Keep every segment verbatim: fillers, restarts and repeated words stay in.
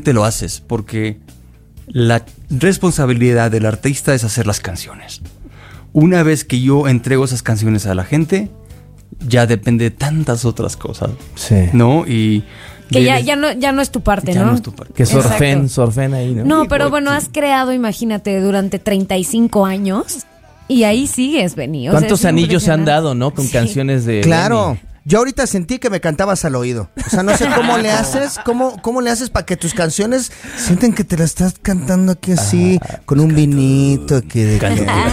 te lo haces, porque la responsabilidad del artista es hacer las canciones. Una vez que yo entrego esas canciones a la gente, ya depende de tantas otras cosas. Sí. ¿No? Y que ya, ya, no, ya no es tu parte, ya ¿no? no es tu parte. Que surfen, surfen ahí, ¿no? No, pero bueno, has creado, imagínate, durante treinta y cinco años y ahí sigues, Benny. O ¿Cuántos sea, es anillos se han impresionante. dado, no? Con Sí. canciones de Claro. Benny. Yo ahorita sentí que me cantabas al oído. O sea, no sé cómo le haces, cómo, cómo le haces para que tus canciones sienten que te las estás cantando aquí así, ah, con un vinito, que de que,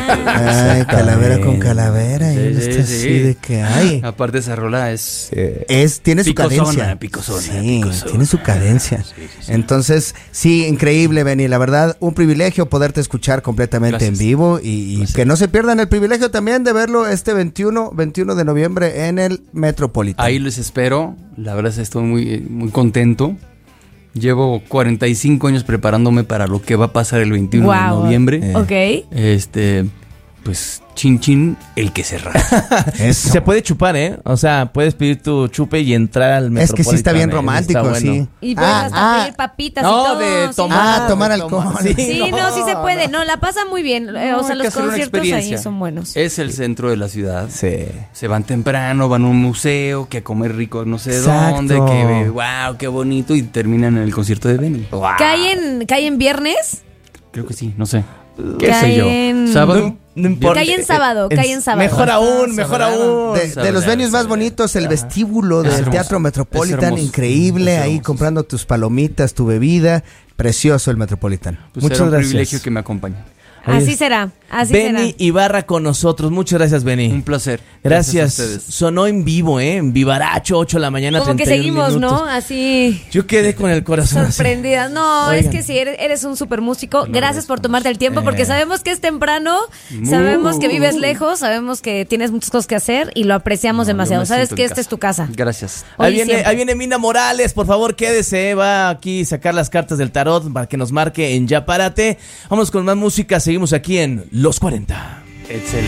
ay, calavera con calavera, Sí, y uno sí, está sí. así de que ay. Aparte esa rola es... Es, tiene su Picosona, cadencia. picosona, sí, picosona. tiene su cadencia. Sí, sí, sí. Entonces, sí, increíble, Benny. La verdad, un privilegio poderte escuchar completamente Gracias. en vivo y, y que no se pierdan el privilegio también de verlo este veintiuno de noviembre en el Metropolitan. Ahí les espero. La verdad es que estoy muy, muy contento. Llevo cuarenta y cinco años preparándome para lo que va a pasar el veintiuno Wow. de noviembre. Eh. Ok. Este, pues, chin chin, el que se raja. Eso. Se puede chupar, ¿eh? O sea, puedes pedir tu chupe y entrar al Es Metropolitan. que sí está bien ¿eh? romántico, Está bueno. sí. Y puedes Ah, hasta ah. pedir papitas No, y todo. de sí. tomar. Ah, tomar de alcohol. Sí, Sí, no, no, sí se puede. No, la pasa muy bien. Eh, o No, sea, hay que los hacer una conciertos ahí experiencia. son buenos. Es el centro de la ciudad. Sí. Se van temprano, van a un museo, que a comer rico no sé Exacto. dónde, que wow, qué bonito, y terminan en el concierto de Benny. ¿Cae en, cae en viernes? Creo que sí, no sé. ¿Qué Cae sé yo? en- ¿Sábado? No, no importa. Cae en sábado, cae en sábado. Mejor aún, mejor Sabrán. aún. De, de los venues más bonitos, el vestíbulo Es del hermoso, Teatro es Metropolitan, hermoso, increíble, es ahí hermoso. comprando tus palomitas, tu bebida, precioso el Metropolitan. Pues Muchas será un gracias. privilegio que me acompañe. Ahí Así es. será, así Benny será. Ibarra con nosotros. Muchas gracias, Benny. Un placer. Gracias. a ustedes. Sonó en vivo, ¿eh? En Vivaracho, ocho de la mañana, Como que treinta y un seguimos, minutos. ¿no? Así Yo quedé con el corazón así. sorprendida. No, Oigan. es que sí, eres, eres un super músico. No, Gracias por tomarte el tiempo, Eh. porque sabemos que es temprano, sabemos que vives lejos, sabemos que tienes muchas cosas que hacer y lo apreciamos No, yo demasiado. me Sabes siento que en esta casa. es tu casa. Gracias. Hoy Ahí viene, siempre. ahí viene Mina Morales, por favor quédese, va aquí a sacar las cartas del tarot para que nos marque en Ya Párate. Vamos con más música, seguimos aquí en Los cuarenta. Excelente.